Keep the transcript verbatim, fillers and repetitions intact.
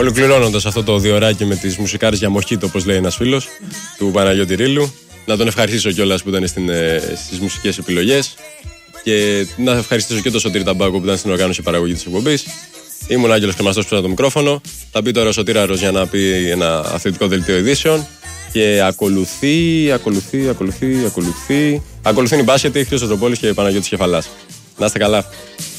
Ολοκληρώνοντας αυτό το διωράκι με τις μουσικάρες για μοχίτο, όπως λέει ένας φίλος του Παναγιώτη Ρήλου, να τον ευχαριστήσω κιόλας που ήταν στην, στις μουσικές επιλογές και να ευχαριστήσω και τον Σωτήρη Ταμπάκο που ήταν στην οργάνωση παραγωγή της εκπομπής. Ήμουν Άγγελος Κρεμαστός που ήταν το μικρόφωνο. Θα πει τώρα ο Σωτήραρος για να πει ένα αθλητικό δελτίο ειδήσεων. Και ακολουθεί, ακολουθεί, ακολουθεί, ακολουθεί. Ακολουθούν οι μπάσκετ, Χρήστος Τροπόλης και Παναγιώτης Κεφαλάς. Να είστε καλά.